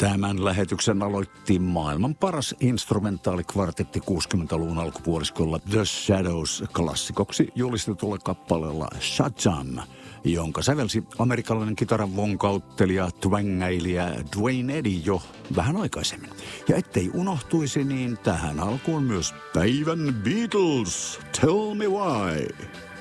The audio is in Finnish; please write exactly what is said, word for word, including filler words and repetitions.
Tämän lähetyksen aloitti maailman paras instrumentaalikvartetti kuusikymmentäluvun alkupuoliskolla The Shadows klassikoksi julistetulla kappaleella Shazam, jonka sävelsi amerikkalainen kitaran vonkauttelija, twangäilijä Duane Eddy jo vähän aikaisemmin. Ja ettei unohtuisi, niin tähän alkuun myös päivän Beatles, Tell Me Why.